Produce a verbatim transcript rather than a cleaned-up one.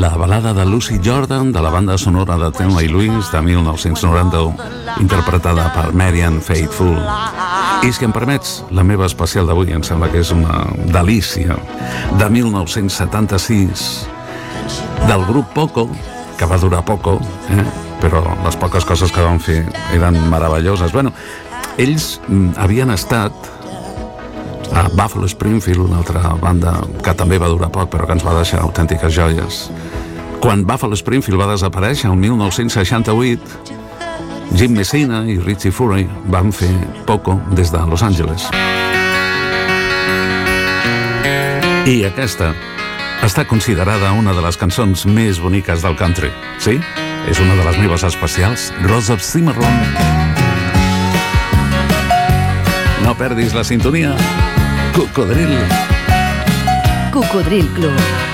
la balada de Lucy Jordan de la banda sonora de Thelma i Louise de mil nou-cents noranta-u, interpretada per Marianne Faithfull. I si em permets, la meva especial d'avui em sembla que és una delícia, de mil nou-cents setanta-sis, del grup Poco, que va durar poco, eh? Però les poques coses que van fer eren meravelloses. Bueno, ells havien estat a Buffalo Springfield, una altra banda que també va durar poc però que ens va deixar autèntiques joies. Quan Buffalo Springfield va desaparèixer el mil nou-cents seixanta-vuit, Jim Messina i Richie Furay van fer Poco des de Los Angeles. I aquesta està considerada una de les cançons més boniques del country. Sí, és una de les meves especials, Rose of Cimarron. No perdis la sintonia. Cocodril. Cocodril Club.